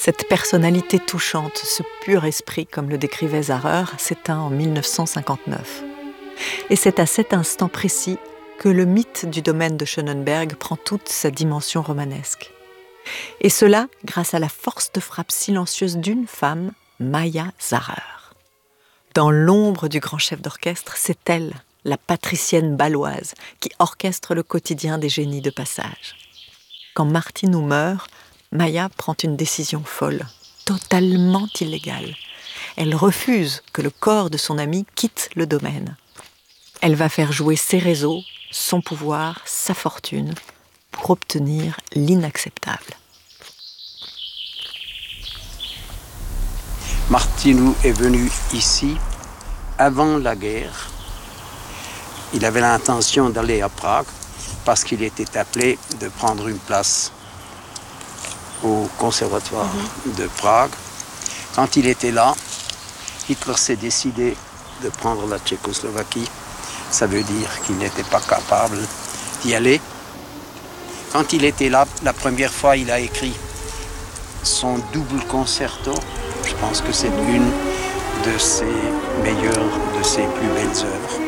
Cette personnalité touchante, ce pur esprit, comme le décrivait Zahrer, s'éteint en 1959. Et c'est à cet instant précis que le mythe du domaine de Schönenberg prend toute sa dimension romanesque. Et cela grâce à la force de frappe silencieuse d'une femme, Maja Zahrer. Dans l'ombre du grand chef d'orchestre, c'est elle, la patricienne bâloise, qui orchestre le quotidien des génies de passage. Quand Martineau meurt, Maja prend une décision folle, totalement illégale. Elle refuse que le corps de son ami quitte le domaine. Elle va faire jouer ses réseaux, son pouvoir, sa fortune, pour obtenir l'inacceptable. Martineau est venu ici avant la guerre. Il avait l'intention d'aller à Prague parce qu'il était appelé de prendre une place au conservatoire de Prague. Quand il était là, Hitler s'est décidé de prendre la Tchécoslovaquie. Ça veut dire qu'il n'était pas capable d'y aller. Quand il était là, la première fois, il a écrit son double concerto. Je pense que c'est une de ses meilleures, de ses plus belles œuvres.